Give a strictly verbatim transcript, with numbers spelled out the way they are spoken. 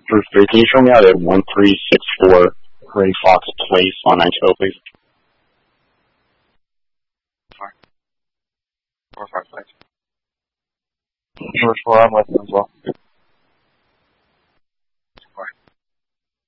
Proof three, can you show me out at one three six four Gray Fox Place on nine twelve, please? Four. Four, five, five. Number four, I'm with them as well.